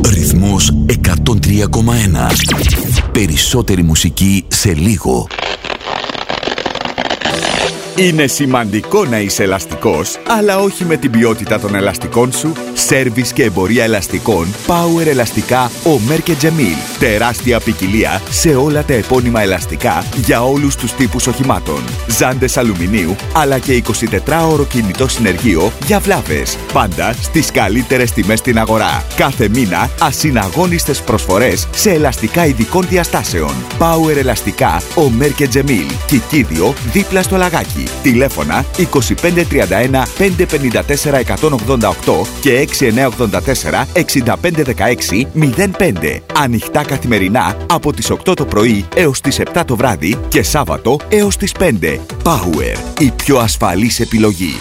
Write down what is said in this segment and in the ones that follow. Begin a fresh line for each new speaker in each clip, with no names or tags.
Ρυθμός 103,1. Περισσότερη μουσική σε λίγο.
Είναι σημαντικό να είσαι ελαστικός, αλλά όχι με την ποιότητα των ελαστικών σου. Σέρβις και εμπορία ελαστικών Power Ελαστικά Omer και Cemil. Τεράστια ποικιλία σε όλα τα επώνυμα ελαστικά για όλους τους τύπους οχημάτων. Ζάντες αλουμινίου, αλλά και 24ωρο κινητό συνεργείο για βλάβες. Πάντα στις καλύτερες τιμές στην αγορά. Κάθε μήνα ασυναγώνιστες προσφορές σε ελαστικά ειδικών διαστάσεων. Power Ελαστικά Omer και Cemil. Κικίδιο δίπλα στο Λαγάκι. Τηλέφωνα 2531 554 188 και 6984 6516 05. Ανοιχτά καθημερινά από τις 8 το πρωί έως τις 7 το βράδυ και Σάββατο έως τις 5. Power, η πιο ασφαλής επιλογή.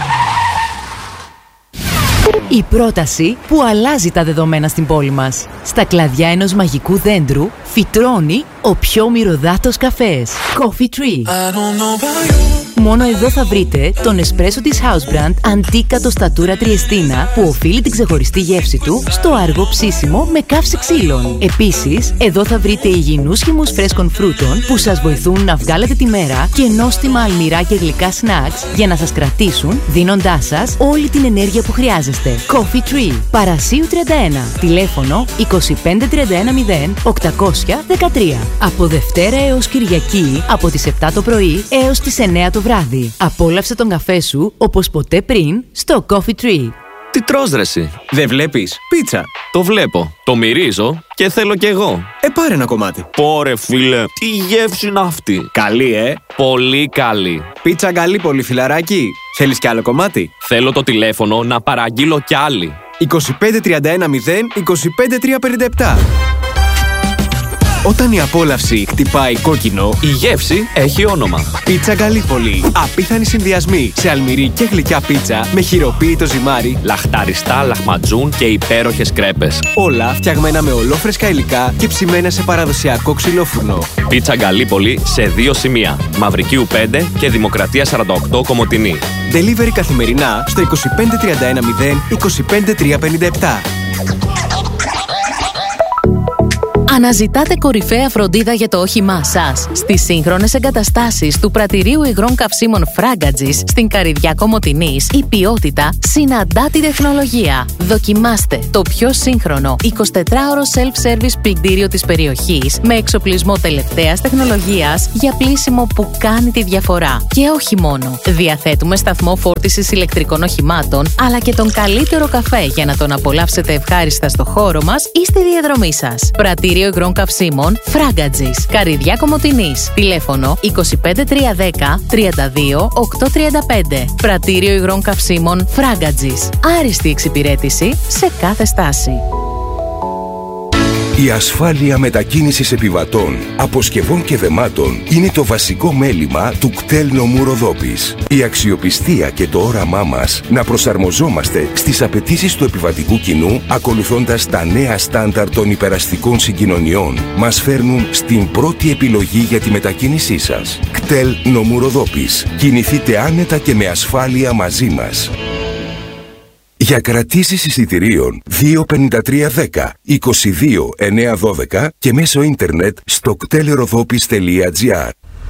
Η πρόταση που αλλάζει τα δεδομένα στην πόλη μας. Στα κλαδιά ενός μαγικού δέντρου φυτρώνει ο πιο μυρωδάτος καφές. Coffee Tree. Μόνο εδώ θα βρείτε τον εσπρέσο της House Brand Antica Tostatura Triestina που οφείλει την ξεχωριστή γεύση του στο αργό ψήσιμο με καύση ξύλων. Επίσης, εδώ θα βρείτε υγιεινούς χυμούς φρέσκων φρούτων που σας βοηθούν να βγάλετε τη μέρα και νόστιμα αλμυρά και γλυκά snacks για να σας κρατήσουν, δίνοντάς σας όλη την ενέργεια που χρειάζεστε. Coffee Tree. Παρασίου 31. Τηλέφωνο 25310 813. Από Δευτέρα έως Κυριακή από τις 7 το πρωί έως τις 9 το βράδυ. Απόλαυσε τον καφέ σου όπως ποτέ πριν στο Coffee Tree.
Τι τρως ρε εσύ?
Δεν βλέπεις? Πίτσα.
Το βλέπω, το μυρίζω και θέλω κι εγώ.
Πάρε ένα κομμάτι.
Πόρε φίλε, τι γεύση είναι αυτή?
Καλή
Πολύ καλή.
Πίτσα καλή πολύ φιλαράκι. Θέλεις κι άλλο κομμάτι?
Θέλω το τηλέφωνο να παραγγείλω κι άλλη.
25310 25357. Όταν η απόλαυση χτυπάει κόκκινο,
η γεύση έχει όνομα.
Πίτσα Γκαλίπολη. Απίθανοι συνδυασμοί σε αλμυρή και γλυκιά πίτσα με χειροποίητο ζυμάρι,
λαχταριστά, λαχματζούν και υπέροχες κρέπες.
Όλα φτιαγμένα με ολόφρεσκα υλικά και ψημένα σε παραδοσιακό ξυλόφουρνο.
Πίτσα Γκαλίπολη σε 2 σημεία. Μαυρικίου 5 και Δημοκρατία 48 Κομοτηνή.
Delivery καθημερινά στο 25310 25357.
Αναζητάτε κορυφαία φροντίδα για το όχημά σας στις σύγχρονες εγκαταστάσεις του Πρατηρίου Υγρών Καυσίμων Φράγκατζης στην Καρυδιά Κομοτηνής. Η ποιότητα συναντά τη τεχνολογία. Δοκιμάστε το πιο σύγχρονο 24ωρο self-service πυκτήριο της περιοχής με εξοπλισμό τελευταίας τεχνολογίας για πλύσιμο που κάνει τη διαφορά. Και όχι μόνο. Διαθέτουμε σταθμό φόρτισης ηλεκτρικών οχημάτων, αλλά και τον καλύτερο καφέ για να τον απολαύσετε ευχάριστα στο χώρο μας ή στη διαδρομή σας. Πρατήριο Υγρών Καυσίμων Φράγκατζης, Καρυδιά Κομοτηνής. Τηλέφωνο 25310 32 835. Πρατήριο Υγρών Καυσίμων Φράγκατζης. Άριστη εξυπηρέτηση σε κάθε στάση.
Η ασφάλεια μετακίνησης επιβατών, αποσκευών και δεμάτων είναι το βασικό μέλημα του κτέλ νομού Ροδόπης. Η αξιοπιστία και το όραμά μας να προσαρμοζόμαστε στις απαιτήσεις του επιβατικού κοινού, ακολουθώντας τα νέα στάνταρ των υπεραστικών συγκοινωνιών, μας φέρνουν στην πρώτη επιλογή για τη μετακίνησή σας. Κτέλ νομού Ροδόπης. Κινηθείτε άνετα και με ασφάλεια μαζί μας. Για κρατήσεις εισιτηρίων 25310 22 912 και μέσω ίντερνετ στο ktelerodopis.gr.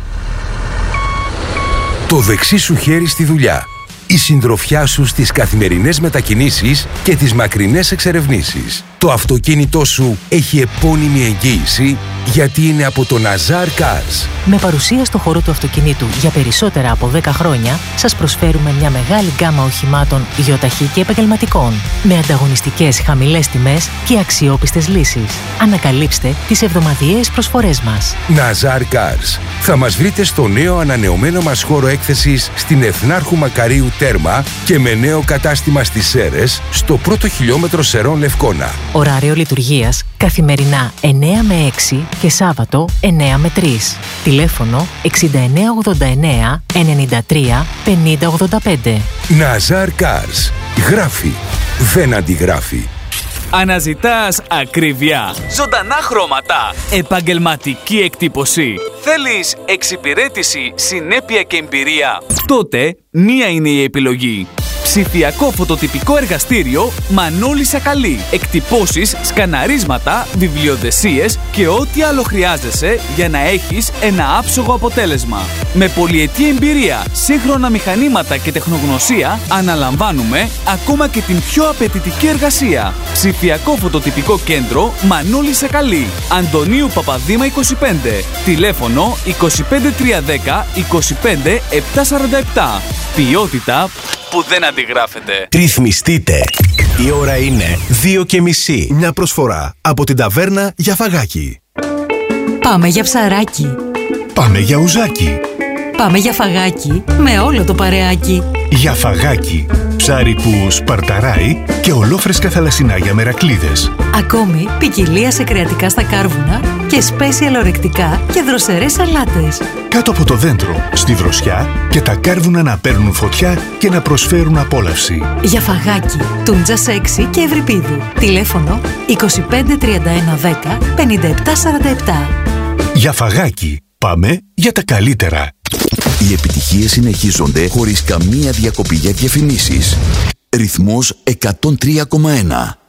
Το δεξί σου χέρι στη δουλειά. Η συντροφιά σου στις καθημερινές μετακινήσεις και τις μακρινές εξερευνήσεις. Το αυτοκίνητό σου έχει επώνυμη εγγύηση γιατί είναι από το Nazar Cars.
Με παρουσία στο χώρο του αυτοκινήτου για περισσότερα από 10 χρόνια, σας προσφέρουμε μια μεγάλη γκάμα οχημάτων γιοταχή και επαγγελματικών, με ανταγωνιστικές χαμηλές τιμές και αξιόπιστες λύσεις. Ανακαλύψτε τις εβδομαδιαίες προσφορές μας.
Nazar Cars. Θα μας βρείτε στο νέο ανανεωμένο μας χώρο έκθεσης στην Εθνάρχου Μακαρίου Τέρμα και με νέο κατάστημα στις Σέρρες στο πρώτο χιλιόμετρο Σερών Λευκώνα.
Ωράριο λειτουργίας καθημερινά 9 με 6 και Σάββατο 9 με 3. Τηλέφωνο 6989 93 5085.
Nazar Cars. Γράφει. Δεν αντιγράφει.
Αναζητάς ακρίβεια, ζωντανά χρώματα, επαγγελματική εκτύπωση. Θέλεις εξυπηρέτηση, συνέπεια και εμπειρία? Τότε μία είναι η επιλογή. Ψηφιακό φωτοτυπικό εργαστήριο Μανώλη Σακαλή. Εκτυπώσεις, σκαναρίσματα, βιβλιοδεσίες και ό,τι άλλο χρειάζεσαι για να έχεις ένα άψογο αποτέλεσμα. Με πολυετή εμπειρία, σύγχρονα μηχανήματα και τεχνογνωσία, αναλαμβάνουμε ακόμα και την πιο απαιτητική εργασία. Ψηφιακό φωτοτυπικό κέντρο Μανώλη Σακαλή. Αντωνίου Παπαδήμα 25. Τηλέφωνο 25310 25 747. Ποιότητα που δεν αντιγράφεται.
Ρυθμιστείτε. Η ώρα είναι 2:30. Μια προσφορά από την ταβέρνα για φαγάκι.
Πάμε για ψαράκι.
Πάμε για ουζάκι.
Πάμε για φαγάκι με όλο το παρεάκι.
Για φαγάκι. Ψάρι που σπαρταράει και ολόφρεσκα θαλασσινά για μερακλείδες.
Ακόμη ποικιλία σε κρεατικά στα κάρβουνα και special ορεκτικά και δροσερές σαλάτες.
Κάτω από το δέντρο, στη δροσιά και τα κάρβουνα να παίρνουν φωτιά και να προσφέρουν απόλαυση.
Για φαγάκι. Τούντζα 6 και Ευρυπίδου. Τηλέφωνο 25 31 10 57 47.
Για φαγάκι. Πάμε για τα καλύτερα.
Οι επιτυχίες συνεχίζονται χωρίς καμία διακοπή για διαφημίσεις. Ρυθμός 103,1.